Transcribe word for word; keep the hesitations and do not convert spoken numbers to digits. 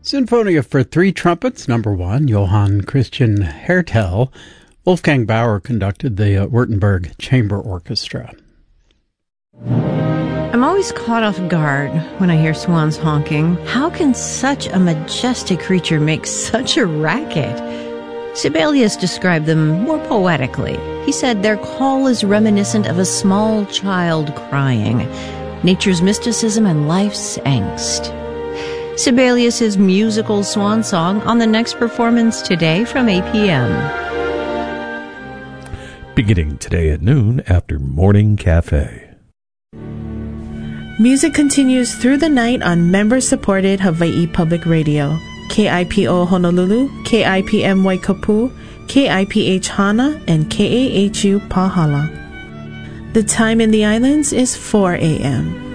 Sinfonia for Three Trumpets, number one, Johann Christian Hertel. Wolfgang Bauer conducted the uh, Württemberg Chamber Orchestra. I'm always caught off guard when I hear swans honking. How can such a majestic creature make such a racket? Sibelius described them more poetically. He said their call is reminiscent of a small child crying, nature's mysticism and life's angst. Sibelius's musical swan song on the next performance today from eight p.m. Beginning today at noon after Morning Cafe. Music continues through the night on member-supported Hawaii Public Radio. K I P O Honolulu, K I P M Waikapu, K I P H Hana, and K A H U Pahala. The time in the islands is four a.m.